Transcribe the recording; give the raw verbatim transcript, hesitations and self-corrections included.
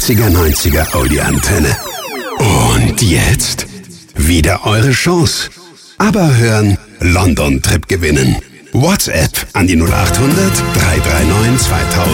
achtziger, neunziger Oldie-Antenne. Und jetzt wieder eure Chance. Aber hören, London-Trip gewinnen. WhatsApp an die null acht hundert, drei drei neun zweitausend.